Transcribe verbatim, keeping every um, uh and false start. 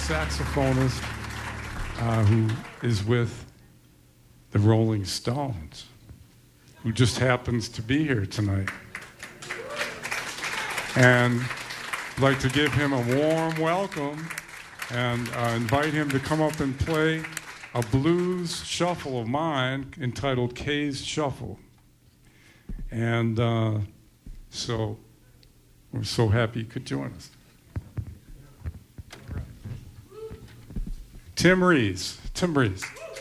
saxophonist uh, who is with the Rolling Stones, who just happens to be here tonight. And I'd like to give him a warm welcome and uh, invite him to come up and play a blues shuffle of mine entitled Kay's Shuffle. And uh, so we're so happy you could join us. Tim Rees. Tim Rees.